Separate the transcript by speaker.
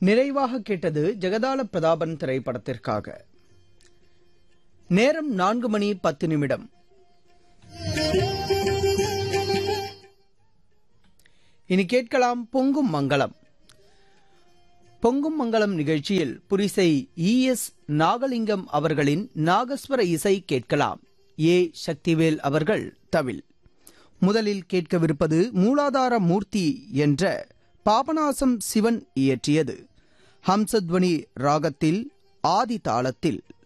Speaker 1: நிறைவாக கேட்டது ஜெகதால பிரதாபன் திரைப்படத்திற்காக. நேரம் 4:10. இனி கேட்கலாம் பொங்கும் மங்களம். பொங்கும் மங்களம் நிகழ்ச்சியில் புரிசை ES நாகலிங்கம் அவர்களின் நாகஸ்வர இசை கேட்கலாம். A சக்திவேல் அவர்கள் தவில். முதலில் கேட்கவிருப்பது மூலாதார மூர்த்தி என்ற பாபநாசம் சிவன் இயற்றியது. ஹம்சத்வனி ராகத்தில் ஆதி தாளத்தில்.